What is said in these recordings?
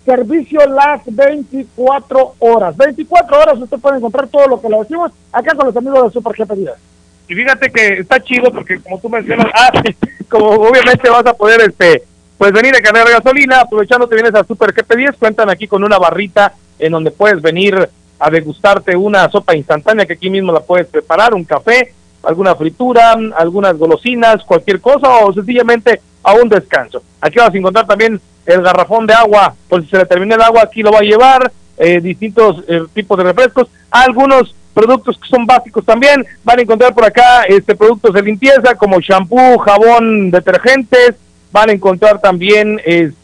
servicio las 24 horas. 24 horas usted puede encontrar todo lo que le decimos acá con los amigos de Super Jefe Díaz. Y fíjate que está chido porque como tú mencionas, como obviamente vas a poder pues venir a cargar gasolina, aprovechando te vienes a Super Jefe 10, cuentan aquí con una barrita en donde puedes venir a degustarte una sopa instantánea que aquí mismo la puedes preparar, un café, alguna fritura, algunas golosinas, cualquier cosa, o sencillamente a un descanso. Aquí vas a encontrar también el garrafón de agua, por si se le termina el agua, aquí lo va a llevar, distintos tipos de refrescos, algunos productos que son básicos también, van a encontrar por acá productos de limpieza como shampoo, jabón, detergentes, van a encontrar también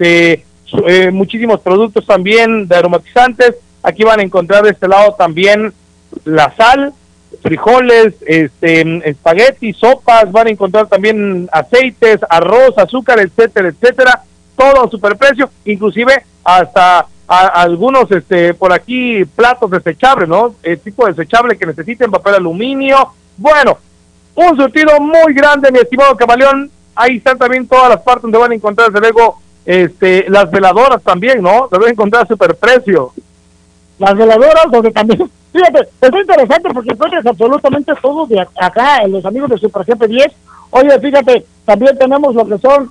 muchísimos productos también de aromatizantes. Aquí van a encontrar de este lado también la sal, frijoles, espaguetis, sopas, van a encontrar también aceites, arroz, azúcar, etcétera, etcétera, todo a superprecio, inclusive hasta algunos por aquí platos desechables, ¿no? El tipo desechable que necesiten, papel aluminio. Bueno, un surtido muy grande, mi estimado Camaleón. Ahí están también todas las partes donde van a encontrar, desde luego, las veladoras también, ¿no? Se van a encontrar a superprecio. Las veladoras, donde también, fíjate, es interesante porque encuentras absolutamente todo de acá, en los amigos de Super Jefe 10. Oye, fíjate, también tenemos lo que son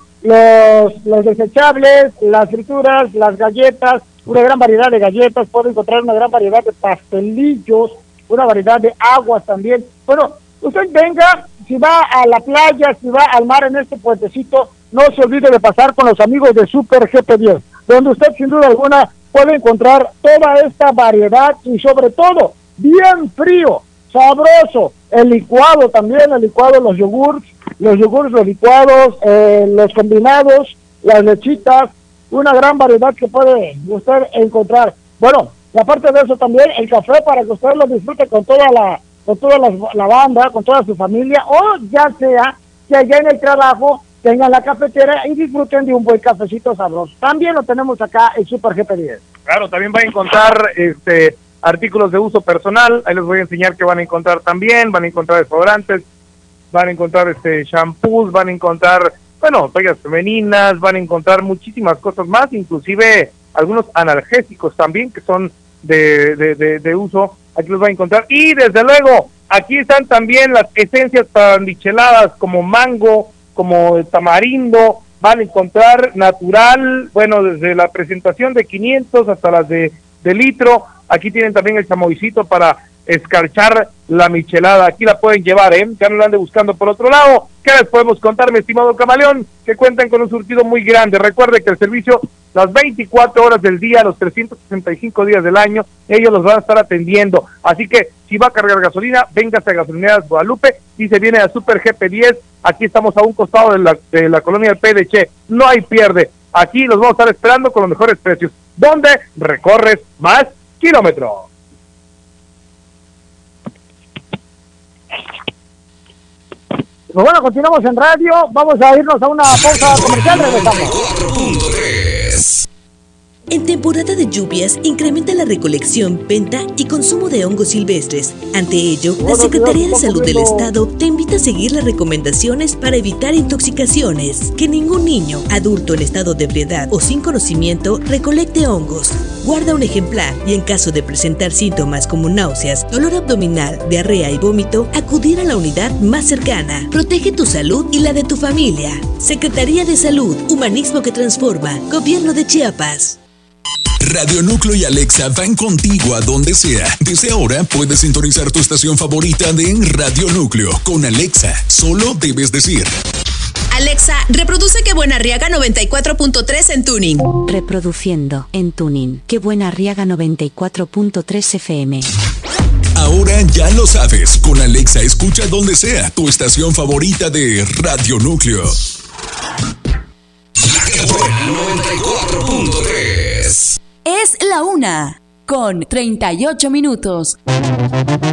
los desechables, las frituras, las galletas, una gran variedad de galletas, puede encontrar una gran variedad de pastelillos, una variedad de aguas también. Bueno, usted venga, si va a la playa, si va al mar en este puentecito, no se olvide de pasar con los amigos de Super Jefe 10, donde usted sin duda alguna puede encontrar toda esta variedad y sobre todo, bien frío, sabroso, el licuado también, los yogurts, los licuados, los combinados, las lechitas, una gran variedad que puede usted encontrar. Bueno, y aparte de eso también el café para que usted lo disfrute con toda la banda, con toda su familia, o ya sea que allá en el trabajo tengan la cafetera y disfruten de un buen cafecito sabroso. También lo tenemos acá en Super Jefe 10. Claro, también van a encontrar artículos de uso personal, ahí les voy a enseñar que van a encontrar también, van a encontrar desodorantes, van a encontrar shampoos, van a encontrar, bueno, toallas femeninas, van a encontrar muchísimas cosas más, inclusive algunos analgésicos también que son de uso, aquí los van a encontrar. Y desde luego, aquí están también las esencias para micheladas como mango, como tamarindo, van a encontrar natural, bueno, desde la presentación de 500 hasta las de litro. Aquí tienen también el chamoycito para escarchar la michelada, aquí la pueden llevar, ya no la ande buscando por otro lado. ¿Qué les podemos contar, mi estimado Camaleón? Que cuentan con un surtido muy grande. Recuerde que el servicio, las 24 horas del día, los 365 días del año, ellos los van a estar atendiendo. Así que, si va a cargar gasolina, véngase a Gasolineras Guadalupe y se viene a Super Jefe 10. Aquí estamos a un costado de la colonia del PDC. No hay pierde. Aquí los vamos a estar esperando con los mejores precios. ¿Dónde recorres más kilómetros? Pues bueno, continuamos en radio, vamos a irnos a una pausa comercial, regresamos. 4.3. En temporada de lluvias, incrementa la recolección, venta y consumo de hongos silvestres. Ante ello, la Secretaría de Salud del Estado te invita a seguir las recomendaciones para evitar intoxicaciones. Que ningún niño, adulto en estado de ebriedad o sin conocimiento recolecte hongos. Guarda un ejemplar y en caso de presentar síntomas como náuseas, dolor abdominal, diarrea y vómito, acudir a la unidad más cercana. Protege tu salud y la de tu familia. Secretaría de Salud, Humanismo que Transforma, Gobierno de Chiapas. Radio Núcleo y Alexa van contigo a donde sea. Desde ahora puedes sintonizar tu estación favorita de Radio Núcleo con Alexa. Solo debes decir: Alexa, reproduce Qué Buena Arriaga 94.3 en tuning. Reproduciendo en tuning Qué Buena Arriaga 94.3 FM. Ahora ya lo sabes, con Alexa escucha donde sea tu estación favorita de Radio Núcleo. 94.3. Es la 1:38.